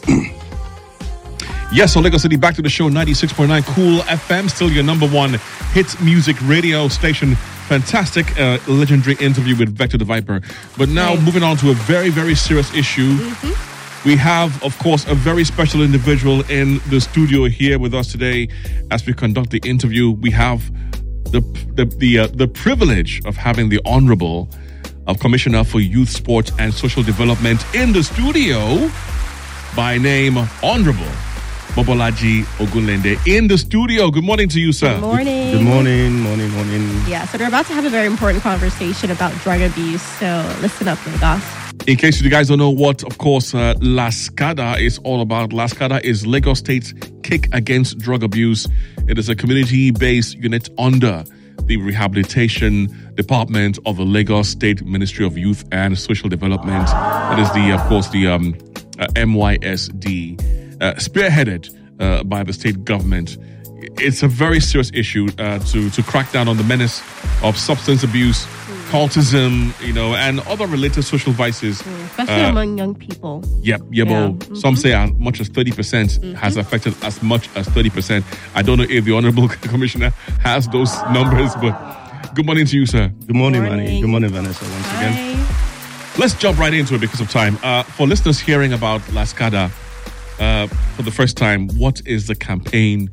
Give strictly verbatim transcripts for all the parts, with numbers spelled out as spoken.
Yes, so Lagos City, back to the show, ninety-six point nine Cool F M, still your number one hit music radio station. Fantastic, uh, legendary interview with Vector the Viper. But now, Right. moving on to a very, very serious issue. Mm-hmm. We have, of course, a very special individual in the studio here with us today as we conduct the interview. We have the the the, uh, the privilege of having the Honorable of Commissioner for Youth, Sport and Social Development in the studio, by name Honorable Mobolaji Ogunlende in the studio. Good morning to you, sir. Good morning. Good morning, morning, morning. Yeah, so we're about to have a very important conversation about drug abuse. So listen up, Lagos. In case you guys don't know what, of course, uh, LASCADA is all about. LASCADA is Lagos State's Kick Against Drug Abuse. It is a community-based unit under the Rehabilitation Department of the Lagos State Ministry of Youth and Social Development. That is the, of course, the um, uh, M Y S D, uh, spearheaded uh, by the state government. It's a very serious issue uh, to to crack down on the menace of substance abuse, cultism, you know, and other related social vices. Mm, especially uh, among young people. Yep, yeah, Yeah. well, Mm-hmm. some say as much as thirty percent mm-hmm. has affected as much as thirty percent. I don't know if the Honorable Commissioner has those numbers, but good morning to you, sir. Good morning, Morning. Manny. Good morning, Vanessa, once Hi. again. Let's jump right into it because of time. Uh, for listeners hearing about LASCADA uh, for the first time, what is the campaign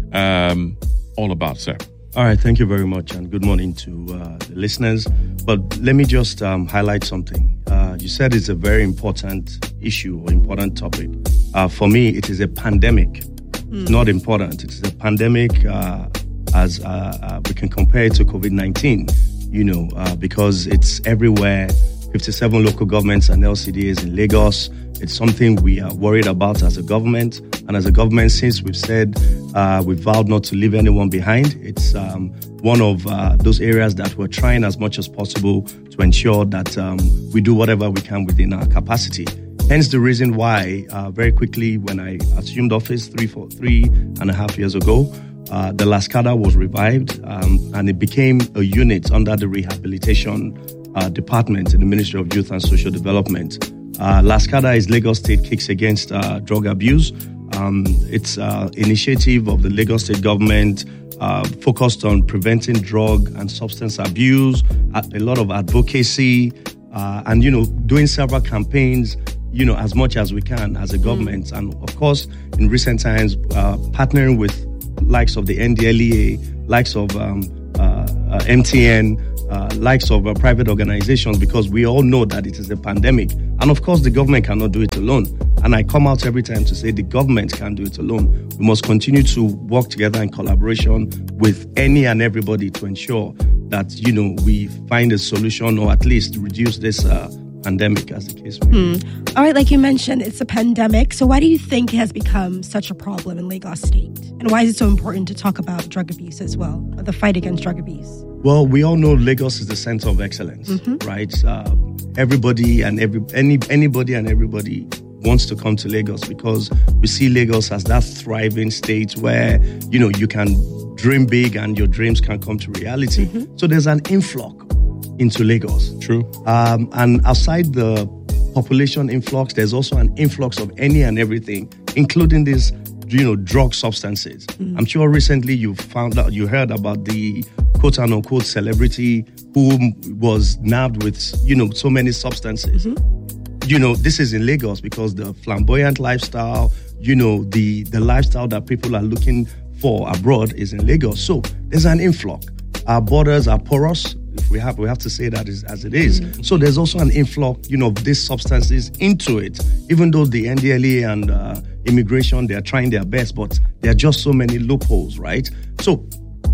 um, all about, sir? All right, thank you very much, and good morning to uh, the listeners. But let me just um, highlight something. Uh, you said it's a very important issue or important topic. Uh, for me, it is a pandemic. Mm. It's not important. It is a pandemic uh, as uh, uh, we can compare it to COVID nineteen, you know, uh, because it's everywhere. fifty-seven local governments and L C D As in Lagos. It's something we are worried about as a government. And as a government, since we've said uh, we vowed not to leave anyone behind, it's um, one of uh, those areas that we're trying as much as possible to ensure that um, we do whatever we can within our capacity. Hence the reason why, uh, very quickly, when I assumed office three, four, three and a half years ago, uh, the LASCADA was revived um, and it became a unit under the Rehabilitation uh, Department in the Ministry of Youth and Social Development. Uh, LASCADA is Lagos State Kicks Against uh, Drug Abuse. Um, it's an initiative of the Lagos State government uh, focused on preventing drug and substance abuse, a lot of advocacy, uh, and, you know, doing several campaigns, you know, as much as we can as a government. Mm. And, of course, in recent times, uh, partnering with likes of the N D L E A, likes of um, uh, uh, M T N, Uh, likes of uh, private organizations, because we all know that it is a pandemic. And of course, the government cannot do it alone. And I come out every time to say the government can't do it alone. We must continue to work together in collaboration with any and everybody to ensure that, you know, we find a solution or at least reduce this uh, pandemic, as the case may be. Hmm. All right, like you mentioned, it's a pandemic. So why do you think it has become such a problem in Lagos State? And why is it so important to talk about drug abuse as well, or the fight against drug abuse? Well, we all know Lagos is the center of excellence, mm-hmm. right? Uh, everybody and every any anybody and everybody wants to come to Lagos because we see Lagos as that thriving state where, you know, you can dream big and your dreams can come to reality. Mm-hmm. So there's an influx into Lagos. True. Um, and outside the population influx, there's also an influx of any and everything, including these, you know, drug substances. Mm-hmm. I'm sure recently you found out, you heard about the quote unquote celebrity who was nabbed with, you know, so many substances. Mm-hmm. You know, this is in Lagos because the flamboyant lifestyle, you know, the, the lifestyle that people are looking for abroad is in Lagos. So there's an influx. Our borders are porous. If we have, we have to say that is, as it is. Mm-hmm. So there's also an influx, you know, of these substances into it, even though the N D L E A and uh, immigration, they're trying their best, but there are just so many loopholes, right? So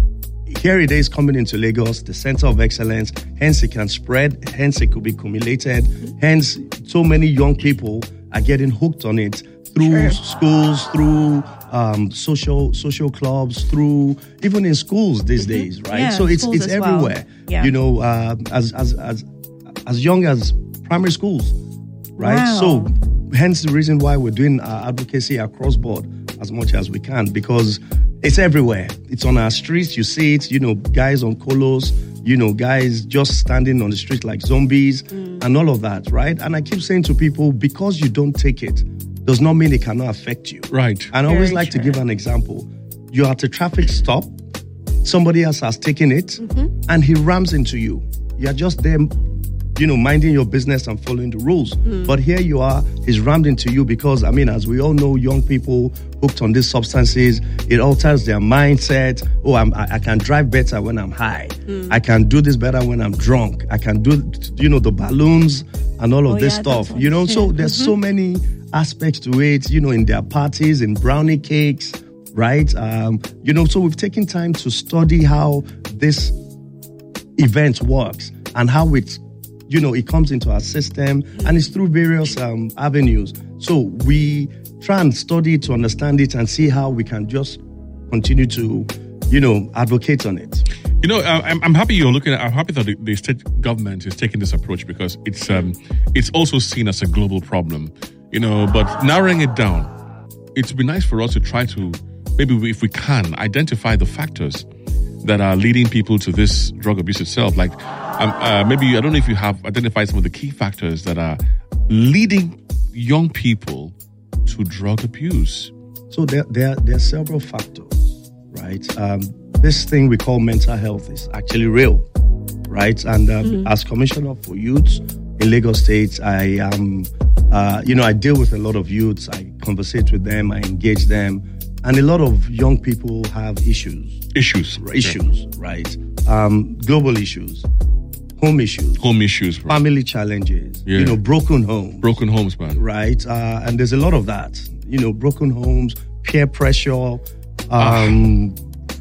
here it is coming into Lagos, the center of excellence, hence it can spread, hence it could be accumulated, hence so many young people are getting hooked on it through sure. schools, through um, social social clubs, through even in schools these mm-hmm. days, right? Yeah, so it's it's everywhere. Well. Yeah. You know, uh, as as as as young as primary schools, right? Wow. So hence the reason why we're doing our advocacy across board as much as we can, because it's everywhere. It's on our streets. You see it, you know, guys on colos, you know, guys just standing on the street like zombies mm. and all of that, right? And I keep saying to people, because you don't take it, does not mean it cannot affect you. Right. And I always Very like true. to give an example. You're at a traffic stop, somebody else has taken it, Mm-hmm. and he rams into you. You're just there, you know, minding your business and following the rules. Mm. But here you are, he's rammed into you because, I mean, as we all know, young people hooked on these substances, it alters their mindset. Oh, I'm, I, I can drive better when I'm high. Mm. I can do this better when I'm drunk. I can do, you know, the balloons and all of Oh, this yeah, stuff. that's You know, one so too. there's Mm-hmm. so many aspects to it, you know, in their parties, in brownie cakes, right? Um, you know, so we've taken time to study how this event works and how it, you know, it comes into our system, and it's through various um, avenues. So we try and study to understand it and see how we can just continue to, you know, advocate on it. You know, uh, I'm, I'm happy you're looking at. I'm happy that the, the state government is taking this approach because it's um, it's also seen as a global problem. You know, but narrowing it down, it would be nice for us to try to maybe, if we can, identify the factors that are leading people to this drug abuse itself. Like, um, uh, maybe I don't know if you have identified some of the key factors that are leading young people to drug abuse. So there, there, there are several factors, right? Um, this thing we call mental health is actually real, right? And um, Mm-hmm. as Commissioner for Youth in Lagos State, I am, uh, you know, I deal with a lot of youths. I conversate with them, I engage them, and a lot of young people have issues. Issues. Issues, right? Um, global issues, home issues, Yeah. Home issues, right? family challenges, Yeah. you know, broken homes. Broken homes, man. Right? Uh, and there's a lot of that. You know, broken homes, peer pressure, Ah. um,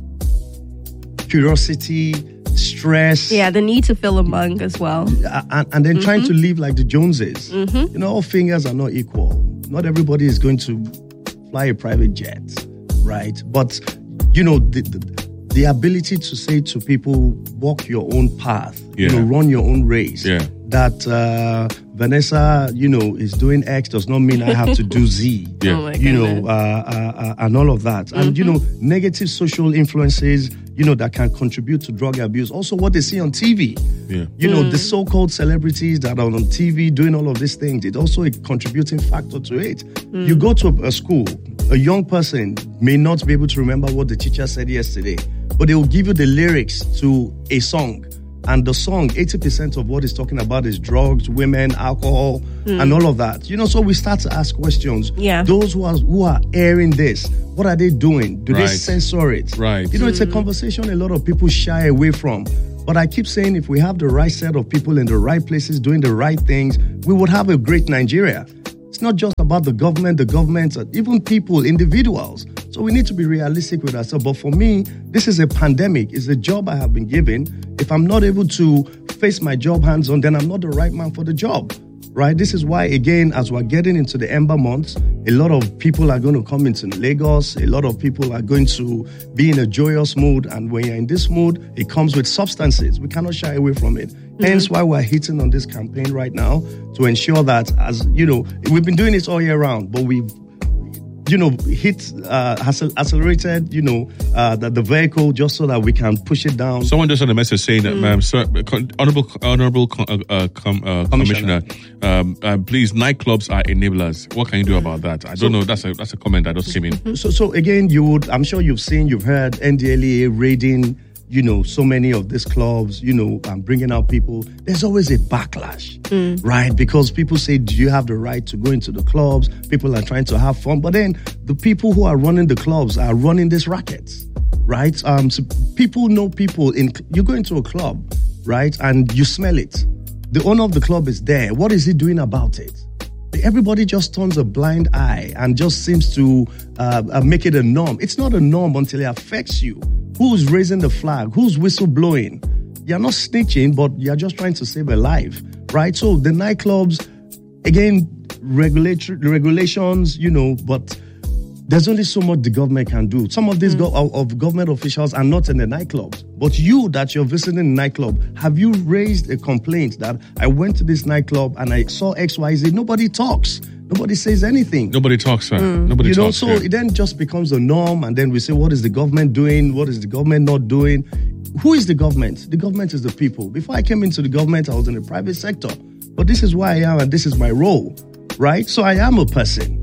curiosity, stress. Yeah, the need to feel among as well. uh, And, and then trying to live like the Joneses. Mm-hmm. You know, all fingers are not equal. Not everybody is going to fly a private jet, right? But, you know, the, the, the ability to say to people, walk your own path, you Yeah. know, run your own race. Yeah. That uh, Vanessa, you know, is doing X does not mean I have to do Z. Yeah. Oh my You goodness. know, uh, uh, uh, and all of that. And, you know, negative social influences, you know, that can contribute to drug abuse. Also, what they see on T V. Yeah. You know, the so-called celebrities that are on T V doing all of these things, it's also a contributing factor to it. You go to a, a school, a young person may not be able to remember what the teacher said yesterday, but they will give you the lyrics to a song. And the song, eighty percent of what it's talking about is drugs, women, alcohol, and all of that. You know, so we start to ask questions. Yeah. Those who are, who are airing this, what are they doing? Do they Right. censor it? Right. You know, it's a conversation a lot of people shy away from. But I keep saying if we have the right set of people in the right places doing the right things, we would have a great Nigeria. It's not just about the government, the government, uh, even people, individuals. So we need to be realistic with ourselves. But for me, this is a pandemic. It's a job I have been given. If I'm not able to face my job hands on, then I'm not the right man for the job. Right? This is why, again, as we're getting into the Ember months, a lot of people are going to come into Lagos. A lot of people are going to be in a joyous mood. And when you're in this mood, it comes with substances. We cannot shy away from it. Mm-hmm. Hence why we're hitting on this campaign right now to ensure that, as you know, we've been doing this all year round, but we've you know, hit, uh, accelerated, you know, uh, the, the vehicle just so that we can push it down. Someone just sent a message saying that, um, sir, con- honorable, honorable con- uh, uh, com- uh, commissioner, um, uh, please, nightclubs are enablers. What can you do about that? I don't so, know. That's a that's a comment that just came in. So, so again, you would, I'm sure you've seen, you've heard N D L E A raiding, you know, so many of these clubs, you know, um, bringing out people. There's always a backlash, mm. right? Because people say, do you have the right to go into the clubs? People are trying to have fun. But then the people who are running the clubs are running these rackets, right? Um, so people know people. In you go into a club, right? And you smell it. The owner of the club is there. What is he doing about it? Everybody just turns a blind eye and just seems to uh, uh, make it a norm. It's not a norm until it affects you. Who's raising the flag? Who's whistleblowing? You're not snitching, but you're just trying to save a life, right? So the nightclubs, again, regulatory regulations, you know, but there's only so much the government can do. Some of these mm. go- of government officials are not in the nightclubs. But you that you're visiting a nightclub, have you raised a complaint that I went to this nightclub and I saw X, Y, Z? Nobody talks. Nobody says anything. Nobody talks, sir. Mm. Nobody you talks. You know, so yeah. it then just becomes a norm, and then we say, what is the government doing? What is the government not doing? Who is the government? The government is the people. Before I came into the government, I was in the private sector. But this is why I am, and this is my role, right? So I am a person.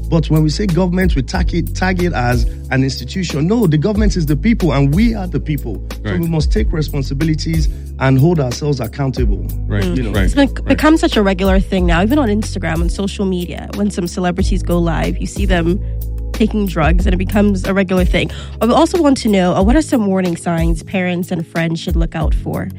But when we say government, we tag it, tag it as an institution. No, the government is the people and we are the people. Right. So we must take responsibilities and hold ourselves accountable. Right. You know? Right. It's been, right. become such a regular thing now, even on Instagram and social media. When some celebrities go live, you see them taking drugs and it becomes a regular thing. But we also want to know, uh, what are some warning signs parents and friends should look out for?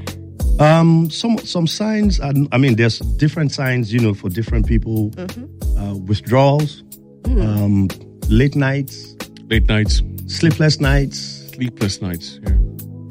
Um, some some signs, are, I mean, there's different signs, you know, for different people. Mm-hmm. Uh, withdrawals, mm. um, late nights. Late nights. Sleepless nights. Sleepless nights, yeah.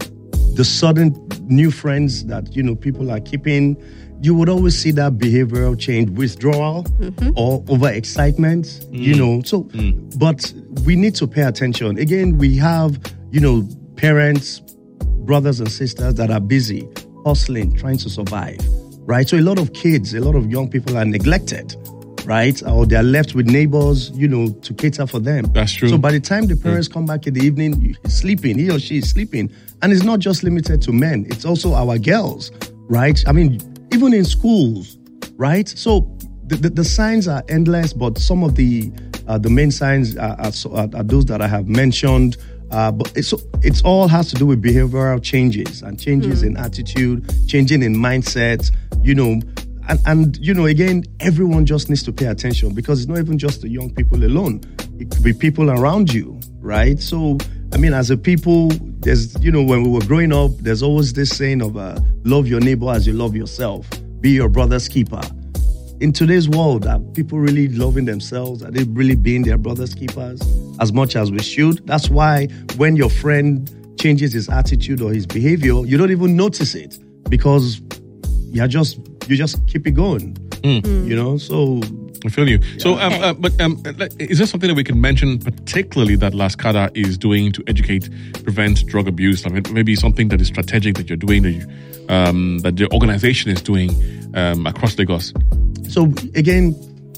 The sudden new friends that, you know, people are keeping. You would always see that behavioral change, withdrawal mm-hmm. or overexcitement, mm. you know. So, mm. but we need to pay attention. Again, we have, you know, parents, brothers and sisters that are busy, hustling, trying to survive, right? So a lot of kids, a lot of young people are neglected, right? Or they're left with neighbors, you know, to cater for them. That's true. So by the time the parents come back in the evening, he's sleeping, he or she is sleeping. And it's not just limited to men, it's also our girls, right? I mean, even in schools, right? So the, the, the signs are endless, but some of the uh, the main signs are, are, are those that I have mentioned. Uh, but it's it's all has to do with behavioral changes and changes mm. in attitude, changing in mindset, you know, and, and, you know, again, everyone just needs to pay attention because it's not even just the young people alone. It could be people around you, right? So, I mean, as a people, there's, you know, when we were growing up, there's always this saying of uh, love your neighbor as you love yourself, be your brother's keeper. In today's world, are people really loving themselves? Are they really being their brother's keepers as much as we should? That's why when your friend changes his attitude or his behavior, you don't even notice it because you're just you just keep it going. Mm. You know, so I feel you. Yeah. So, um, uh, but um, is there something that we can mention particularly that LASCADA is doing to educate, prevent drug abuse? I mean, maybe something that is strategic that you're doing, that, you, um, that the organization is doing um, across Lagos? So again,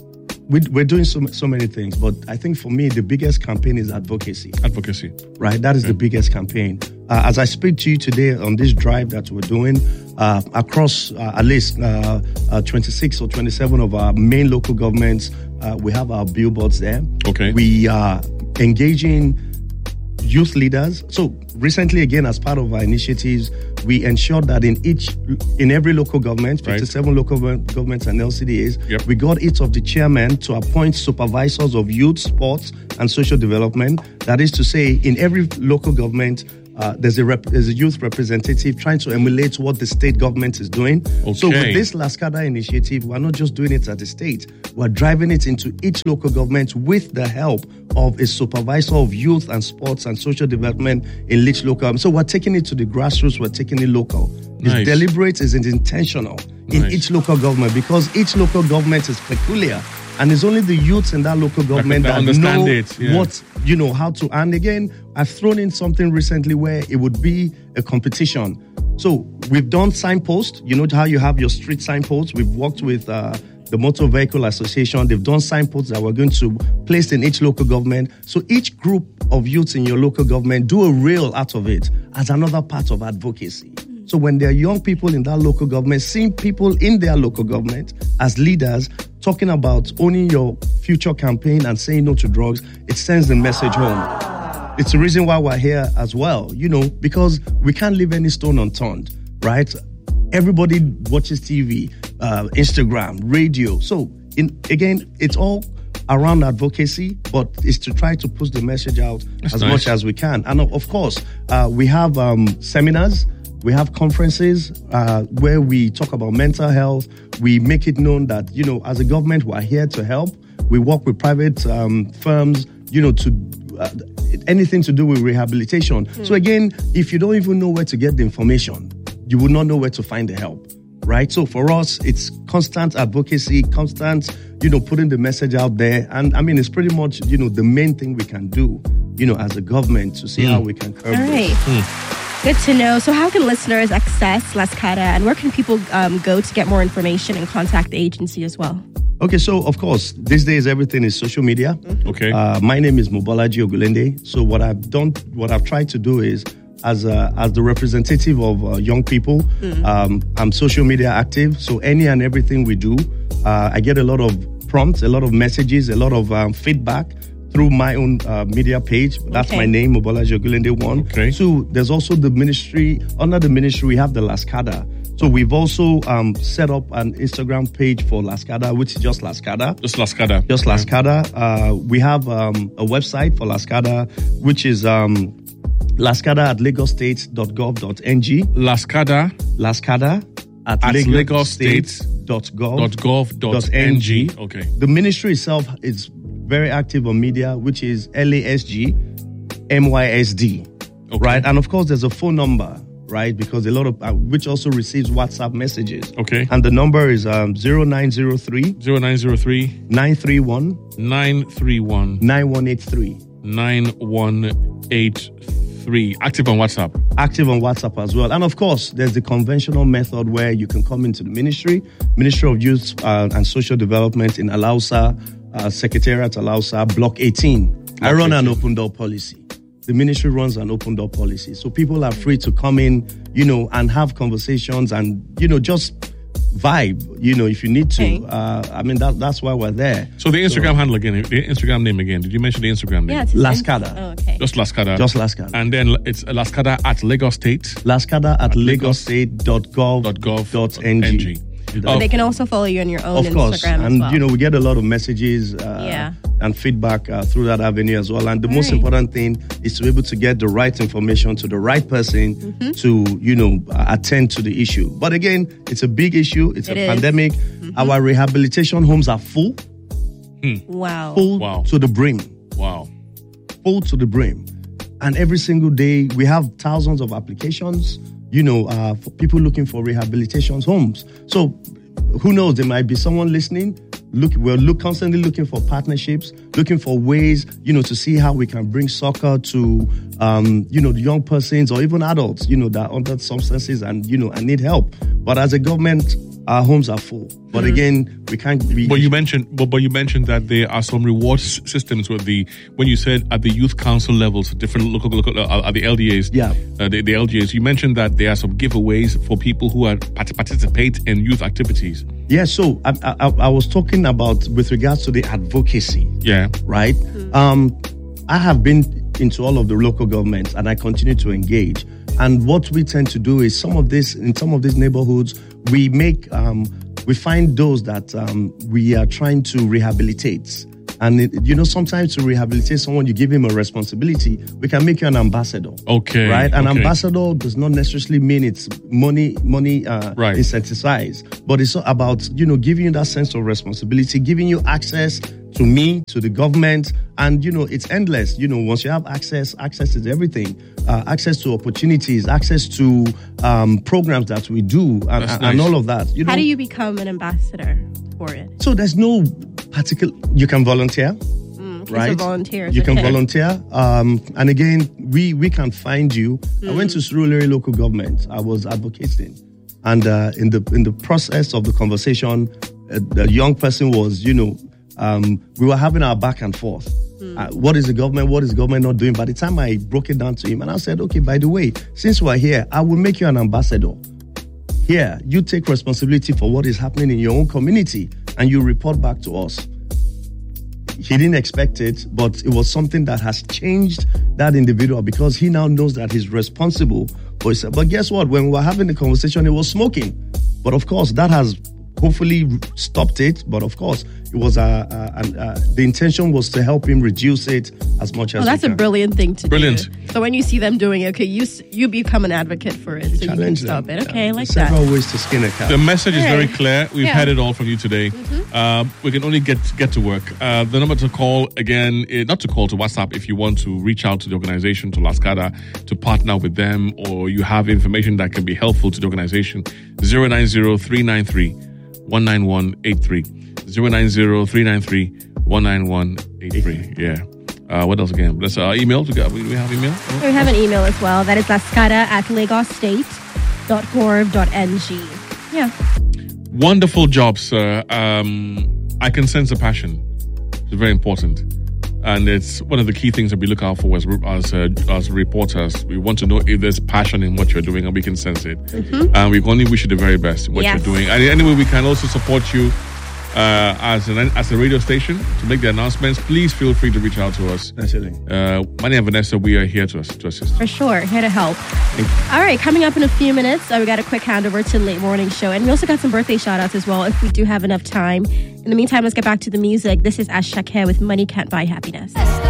we, we're doing so so many things, but I think for me the biggest campaign is advocacy. Advocacy, right? That is yeah. the biggest campaign. Uh, as I speak to you today on this drive that we're doing uh, across uh, at least uh, uh, twenty-six or twenty-seven of our main local governments, uh, we have our billboards there. Okay, we are engaging youth leaders. So recently, again, as part of our initiatives, we ensured that in each, in every local government, fifty-seven right. local governments and L C D As, yep. we got each of the chairmen to appoint supervisors of youth, sports, and social development. That is to say, in every local government, uh, there's a rep- there's a youth representative trying to emulate what the state government is doing. Okay. So with this LASCADA initiative, we're not just doing it at the state, we're driving it into each local government with the help of a supervisor of youth and sports and social development in each local. So we're taking it to the grassroots, we're taking it local. It's nice. Deliberate, it's intentional in nice. each local government because each local government is peculiar. And it's only the youths in that local government that, that know it, yeah. what, you know, how to. And again, I've thrown in something recently where it would be a competition. So we've done signposts. You know how you have your street signposts? We've worked with uh, the Motor Vehicle Association. They've done signposts that we're going to place in each local government. So each group of youths in your local government do a reel out of it as another part of advocacy. So when there are young people in that local government, seeing people in their local government as leaders talking about owning your future campaign and saying no to drugs, it sends the message home. It's the reason why we're here as well, you know, because we can't leave any stone unturned, right? Everybody watches T V, uh, Instagram, radio. So in again, it's all around advocacy, but it's to try to push the message out That's as nice. much as we can. And of course, uh, we have um, seminars. We have conferences uh, where we talk about mental health. We make it known that, you know, as a government, we're here to help. We work with private um, firms, you know, to uh, anything to do with rehabilitation. Mm. So again, if you don't even know where to get the information, you will not know where to find the help, right? So for us, it's constant advocacy, constant, you know, putting the message out there. And I mean, it's pretty much, you know, the main thing we can do, you know, as a government to see mm. how we can curb All this. right. Mm. Good to know. So how can listeners access LASCADA and where can people um, go to get more information and contact the agency as well? Okay, so of course, these days everything is social media. Okay. Uh, my name is Mobolaji Ogulende. So what I've done, what I've tried to do is, as a, as the representative of uh, young people, mm. um, I'm social media active. So any and everything we do, uh, I get a lot of prompts, a lot of messages, a lot of um, feedback through my own uh, media page. That's Okay. my name, Mobolaji Ogulende one. Okay. Two, there's also the ministry. Under the ministry, we have the Lascada. So we've also um, set up an Instagram page for Lascada, which is just Lascada. Just Lascada. Just Lascada. Uh, we have um, a website for Lascada, which is um, lascada at lagos state dot gov dot n g. Lascada Lascada at, At lagos state dot gov dot gov dot n g. Okay. The ministry itself is very active on media, which is L A S G M Y S D, Okay. right? And of course, there's a phone number, right? Because a lot of uh, which also receives WhatsApp messages. Okay. And the number is um, zero nine zero three zero nine zero three nine three one nine three one nine one eight three. nine one eight three. Active on WhatsApp. Active on WhatsApp as well. And of course, there's the conventional method where you can come into the ministry, Ministry of Youth uh, and Social Development in Alausa, uh, Secretariat Alausa, Block eighteen. I run an open door policy. The ministry runs an open door policy. So people are free to come in, you know, and have conversations and, you know, just vibe, you know, if you need to. Okay. Uh, I mean, that, that's why we're there. So the Instagram handle again, the Instagram name again. Did you mention the Instagram name? Yeah, it's his Lascada. Insta- Oh, okay. Just Lascada. Just Lascada. And then it's Lascada at Lagos State. Lascada at lagos state dot gov dot n g. Oh, And they can also follow you on your own Of course, Instagram and as well. you know we get a lot of messages uh, Yeah. and feedback uh, through that avenue as well. And the most Right. important thing is to be able to get the right information to the right person Mm-hmm. to you know uh, attend to the issue. But again, it's a big issue. It's It a is. pandemic. Mm-hmm. Our rehabilitation homes are full, wow. full Wow. to the brim, wow. full to the brim. And every single day we have thousands of applications. You know, uh, for people looking for rehabilitation homes. So who knows? There might be someone listening. Look, we're look constantly looking for partnerships, looking for ways, you know, to see how we can bring soccer to, um, you know, the young persons or even adults, you know, that are under substances and you know and need help. But as a government, our homes are full. But again, we can't. We, But you mentioned, but, but you mentioned that there are some reward s- systems with the when you said at the youth council levels, different local, local uh, at the L D As, Yeah. uh, the, the L G As. You mentioned that there are some giveaways for people who are part- participate in youth activities. yeah. So I, I, I was talking about with regards to the advocacy. Yeah, right? Um, I have been into all of the local governments and I continue to engage. And what we tend to do is some of this, in some of these neighborhoods, we make, um, we find those that um, we are trying to rehabilitate. And, it, you know, sometimes to rehabilitate someone, you give him a responsibility. We can make you an ambassador. Okay, Right? An okay. ambassador does not necessarily mean it's money, money uh, Right. incentivized, but it's about, you know, giving you that sense of responsibility, giving you access to me, to the government, and, you know, it's endless. You know, once you have access, access is everything. Uh, access to opportunities, access to um, programs that we do, and, That's and, nice. and all of that. You know, How do you become an ambassador for it? so there's no particular. You can volunteer, Okay, right? So volunteers. You can okay. volunteer. Um, and again, we we can find you. I went to Surulere local government. I was advocating, and uh, in the in the process of the conversation, uh, the young person was, you know, um, we were having our back and forth. Uh, what is the government? What is the government not doing? By the time I broke it down to him, and I said, okay, by the way, since we're here, I will make you an ambassador. Here, you take responsibility for what is happening in your own community, and you report back to us. He didn't expect it, but it was something that has changed that individual because he now knows that he's responsible for himself. But guess what? When we were having the conversation, he was smoking. But of course, that has hopefully stopped it. But of course, it was uh, uh, uh, the intention was to help him reduce it as much as. Oh, that's we a can. brilliant thing to Brilliant. do. So when you see them doing it, okay, you s- you become an advocate for it, so you can Challenge stop them. it. Okay, I There's like that. several ways to skin a cat. the message is very Right. clear. We've Yeah. had it all from you today. Um, we can only get get to work. Uh, the number to call again, eh, not to call, to WhatsApp if you want to reach out to the organization, to Lascada, to partner with them, or you have information that can be helpful to the organization. zero nine zero three nine three one nine one eight three. zero nine zero three nine three one nine one eight three. Yeah. Uh, what else again? Let's uh, email. We got- we we have email. We have an email as well. That is lascada at lagos state dot gov dot n g. Yeah. Wonderful job, sir. Um, I can sense the passion. It's very important, and it's one of the key things that we look out for as as, uh, as reporters. We want to know if there's passion in what you're doing, and we can sense it. And we can only wish you the very best in what Yes. you're doing. And anyway, we can also support you uh, as an as a radio station to make the announcements, please feel free to reach out to us. Naturally. Uh, Manny and Vanessa, we are here to, to assist. For sure, here to help. All right, coming up in a few minutes, uh, we got a quick handover to the late morning show, and we also got some birthday shout outs as well if we do have enough time. In the meantime, let's get back to the music. This is Ashake with Money Can't Buy Happiness.